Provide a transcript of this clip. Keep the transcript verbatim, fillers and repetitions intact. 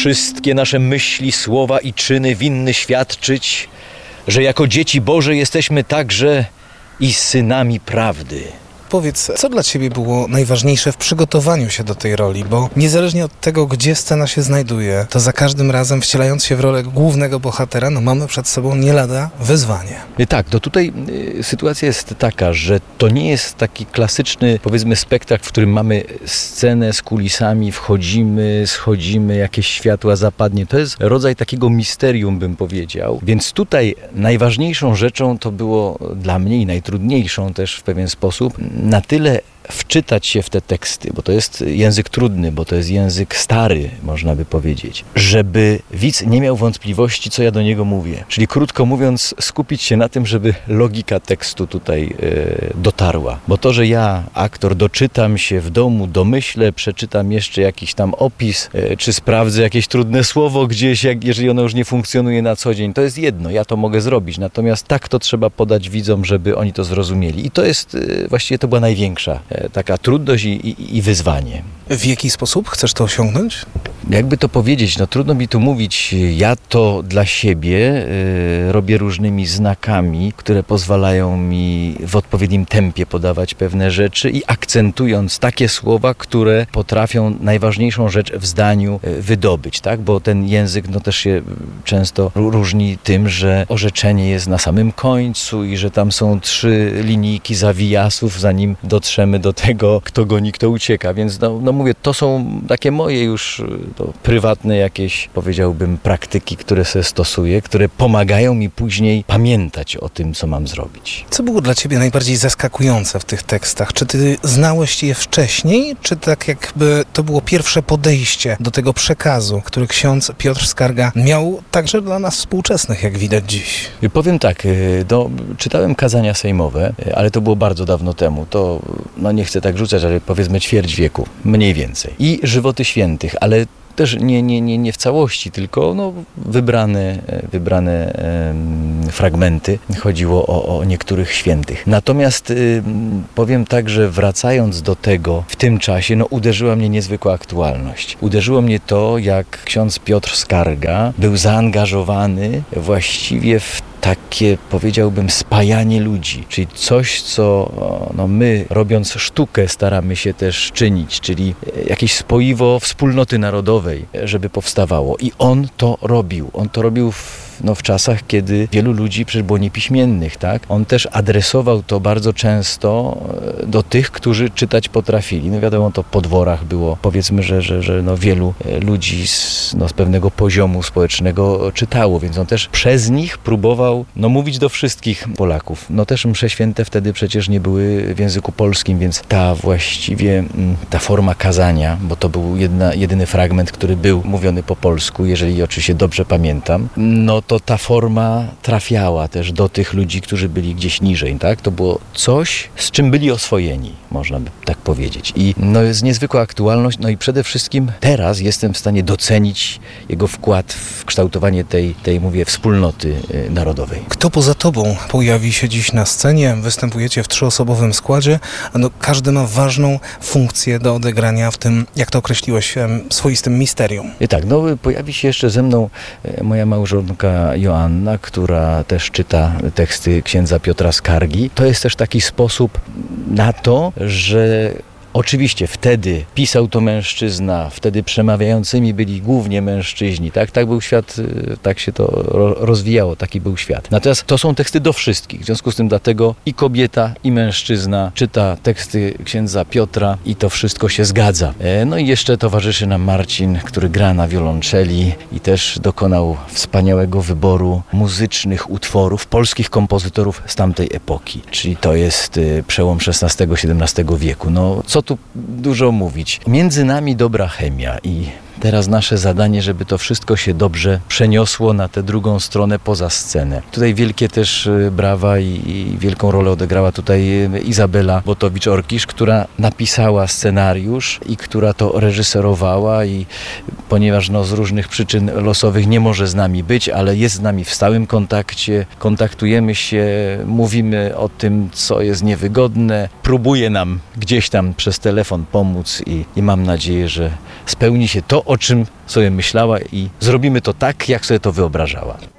wszystkie nasze myśli, słowa i czyny winny świadczyć, że jako dzieci Boże jesteśmy także i synami prawdy. Powiedz, co dla Ciebie było najważniejsze w przygotowaniu się do tej roli? Bo niezależnie od tego, gdzie scena się znajduje, to za każdym razem wcielając się w rolę głównego bohatera, no mamy przed sobą nie lada wyzwanie. Tak, to tutaj y, sytuacja jest taka, że to nie jest taki klasyczny, powiedzmy, spektakl, w którym mamy scenę z kulisami, wchodzimy, schodzimy, jakieś światła zapadnie. To jest rodzaj takiego misterium, bym powiedział. Więc tutaj najważniejszą rzeczą to było dla mnie i najtrudniejszą też w pewien sposób na tyle wczytać się w te teksty, bo to jest język trudny, bo to jest język stary, można by powiedzieć, żeby widz nie miał wątpliwości, co ja do niego mówię. Czyli krótko mówiąc, skupić się na tym, żeby logika tekstu tutaj e, dotarła. Bo to, że ja, aktor, doczytam się w domu, domyślę, przeczytam jeszcze jakiś tam opis, e, czy sprawdzę jakieś trudne słowo gdzieś, jak, jeżeli ono już nie funkcjonuje na co dzień, to jest jedno, ja to mogę zrobić. Natomiast tak to trzeba podać widzom, żeby oni to zrozumieli. I to jest, e, właściwie to była największa taka trudność i, i, i wyzwanie. W jaki sposób chcesz to osiągnąć? Jakby to powiedzieć, no trudno mi tu mówić, ja to dla siebie y, robię różnymi znakami, które pozwalają mi w odpowiednim tempie podawać pewne rzeczy i akcentując takie słowa, które potrafią najważniejszą rzecz w zdaniu y, wydobyć, tak? Bo ten język no też się często różni tym, że orzeczenie jest na samym końcu i że tam są trzy linijki zawijasów, zanim dotrzemy do tego, kto goni, kto ucieka, więc no, no mówię, to są takie moje już to prywatne jakieś, powiedziałbym, praktyki, które sobie stosuję, które pomagają mi później pamiętać o tym, co mam zrobić. Co było dla Ciebie najbardziej zaskakujące w tych tekstach? Czy Ty znałeś je wcześniej, czy tak jakby to było pierwsze podejście do tego przekazu, który ksiądz Piotr Skarga miał także dla nas współczesnych, jak widać dziś? Powiem tak, no, czytałem kazania sejmowe, ale to było bardzo dawno temu. To, no nie chcę tak rzucać, ale powiedzmy ćwierć wieku, mniej więcej. I żywoty świętych, ale też nie, nie, nie, nie w całości, tylko no, wybrane, wybrane um, fragmenty. Chodziło o, o niektórych świętych. Natomiast y, powiem tak, że wracając do tego w tym czasie, no, uderzyła mnie niezwykła aktualność. Uderzyło mnie to, jak ksiądz Piotr Skarga był zaangażowany właściwie w takie, powiedziałbym, spajanie ludzi, czyli coś, co no, my, robiąc sztukę, staramy się też czynić, czyli jakieś spoiwo wspólnoty narodowej, żeby powstawało. I on to robił. On to robił w No w czasach, kiedy wielu ludzi przecież było niepiśmiennych, tak? On też adresował to bardzo często do tych, którzy czytać potrafili. No wiadomo, to po dworach było, powiedzmy, że, że, że no wielu ludzi z, no z pewnego poziomu społecznego czytało, więc on też przez nich próbował no mówić do wszystkich Polaków. No też msze święte wtedy przecież nie były w języku polskim, więc ta właściwie, ta forma kazania, bo to był jedna, jedyny fragment, który był mówiony po polsku, jeżeli oczywiście dobrze pamiętam, no to ta forma trafiała też do tych ludzi, którzy byli gdzieś niżej, tak? To było coś, z czym byli oswojeni, można by tak powiedzieć. I no jest niezwykła aktualność, no i przede wszystkim teraz jestem w stanie docenić jego wkład w kształtowanie tej, tej mówię, wspólnoty narodowej. Kto poza tobą pojawi się dziś na scenie? Występujecie w trzyosobowym składzie, a no, każdy ma ważną funkcję do odegrania w tym, jak to określiłeś, swoistym misterium. I tak, no pojawi się jeszcze ze mną moja małżonka Joanna, która też czyta teksty księdza Piotra Skargi. To jest też taki sposób na to, że oczywiście wtedy pisał to mężczyzna, wtedy przemawiającymi byli głównie mężczyźni, tak? Tak był świat, tak się to rozwijało, taki był świat. Natomiast to są teksty do wszystkich, w związku z tym dlatego i kobieta, i mężczyzna czyta teksty księdza Piotra i to wszystko się zgadza. No i jeszcze towarzyszy nam Marcin, który gra na wiolonczeli i też dokonał wspaniałego wyboru muzycznych utworów polskich kompozytorów z tamtej epoki, czyli to jest przełom szesnastego siedemnastego wieku. No, co tu dużo mówić. Między nami dobra chemia i teraz nasze zadanie, żeby to wszystko się dobrze przeniosło na tę drugą stronę poza scenę. Tutaj wielkie też brawa i, i wielką rolę odegrała tutaj Izabela Botowicz-Orkisz, która napisała scenariusz i która to reżyserowała i ponieważ no, z różnych przyczyn losowych nie może z nami być, ale jest z nami w stałym kontakcie, kontaktujemy się, mówimy o tym, co jest niewygodne, próbuje nam gdzieś tam przez telefon pomóc i, i mam nadzieję, że spełni się to, to, o czym sobie myślała i zrobimy to tak, jak sobie to wyobrażała.